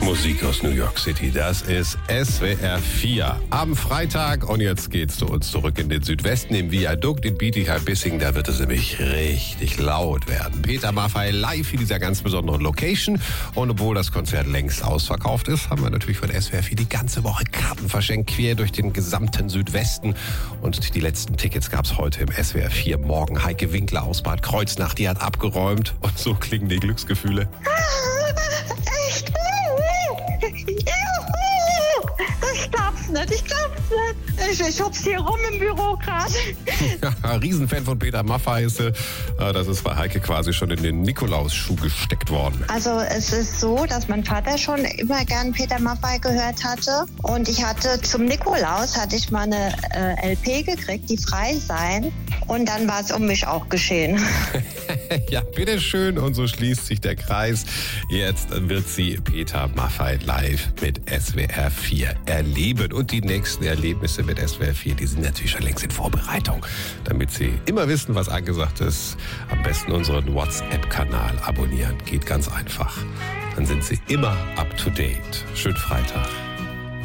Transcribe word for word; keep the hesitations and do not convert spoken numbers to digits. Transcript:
Musik aus New York City, das ist S W R vier am Freitag. Und jetzt geht's zu uns zurück in den Südwesten, im Viadukt in Bietigheim-Bissingen. Da wird es nämlich richtig laut werden. Peter Maffay live in dieser ganz besonderen Location. Und obwohl das Konzert längst ausverkauft ist, haben wir natürlich von S W R vier die ganze Woche Karten verschenkt, quer durch den gesamten Südwesten. Und die letzten Tickets gab's heute im S W R vier Morgen. Heike Winkler aus Bad Kreuznach, die hat abgeräumt. Und so klingen die Glücksgefühle. Echt? Ich glaub's nicht, ich glaub's nicht. Ich, ich hup's hier rum im Büro gerade. Ja, Riesenfan von Peter Maffay ist sie. Das ist bei Heike quasi schon in den Nikolausschuh gesteckt worden. Also es ist so, dass mein Vater schon immer gern Peter Maffay gehört hatte. Und ich hatte zum Nikolaus hatte ich mal eine äh, L P gekriegt, die Frei sein. Und dann war es um mich auch geschehen. Ja, bitteschön. Und so schließt sich der Kreis. Jetzt wird sie Peter Maffay live mit S W R vier erleben. Und die nächsten Erlebnisse mit S W R vier, die sind natürlich schon längst in Vorbereitung. Damit Sie immer wissen, was angesagt ist, am besten unseren WhatsApp-Kanal abonnieren. Geht ganz einfach. Dann sind Sie immer up to date. Schönen Freitag.